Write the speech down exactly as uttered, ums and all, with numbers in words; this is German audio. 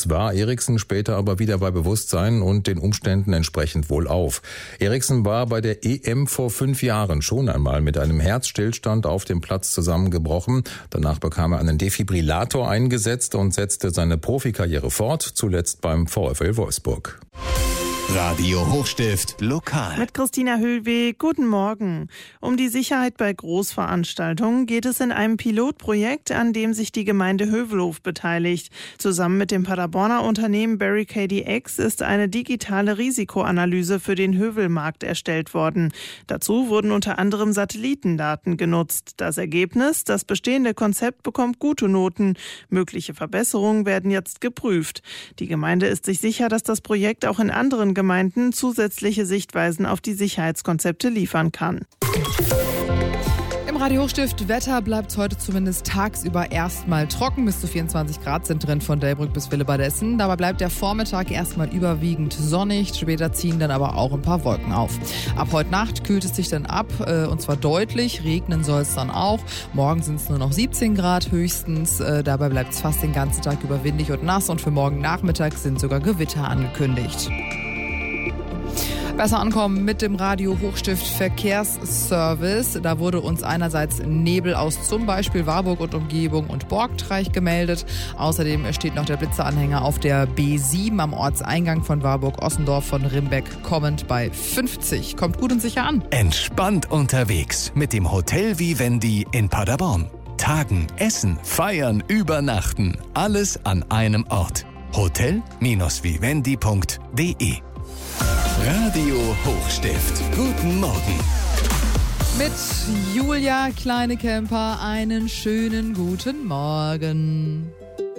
Krebs war Eriksen später aber wieder bei Bewusstsein und den Umständen entsprechend wohlauf. Eriksen war bei der E M vor fünf Jahren schon einmal mit einem Herzstillstand auf dem Platz zusammengebrochen. Danach bekam er einen Defibrillator eingesetzt und setzte seine Profikarriere fort, zuletzt beim VfL Wolfsburg. Radio Hochstift lokal. Mit Christina Höhlweg, guten Morgen. Um die Sicherheit bei Großveranstaltungen geht es in einem Pilotprojekt, an dem sich die Gemeinde Hövelhof beteiligt. Zusammen mit dem Paderborner Unternehmen Barricade X ist eine digitale Risikoanalyse für den Hövelmarkt erstellt worden. Dazu wurden unter anderem Satellitendaten genutzt. Das Ergebnis: Das bestehende Konzept bekommt gute Noten. Mögliche Verbesserungen werden jetzt geprüft. Die Gemeinde ist sich sicher, dass das Projekt auch in anderen Gemeinden zusätzliche Sichtweisen auf die Sicherheitskonzepte liefern kann. Im Radio Hochstift Wetter bleibt heute zumindest tagsüber erstmal trocken. Bis zu vierundzwanzig Grad sind drin von Delbrück bis Willebadessen. Dabei bleibt der Vormittag erstmal überwiegend sonnig. Später ziehen dann aber auch ein paar Wolken auf. Ab heute Nacht kühlt es sich dann ab, und zwar deutlich. Regnen soll es dann auch. Morgen sind es nur noch siebzehn Grad höchstens. Dabei bleibt es fast den ganzen Tag über windig und nass. Und für morgen Nachmittag sind sogar Gewitter angekündigt. Besser ankommen mit dem Radio Hochstift Verkehrsservice. Da wurde uns einerseits Nebel aus zum Beispiel Warburg und Umgebung und Borgtreich gemeldet. Außerdem steht noch der Blitzeranhänger auf der B sieben am Ortseingang von Warburg-Ossendorf von Rimbeck kommend bei fünfzig. Kommt gut und sicher an. Entspannt unterwegs mit dem Hotel Vivendi in Paderborn. Tagen, essen, feiern, übernachten. Alles an einem Ort. hotel Vivendi punkt de. Radio Hochstift. Guten Morgen. Mit Julia Kleinekemper einen schönen guten Morgen.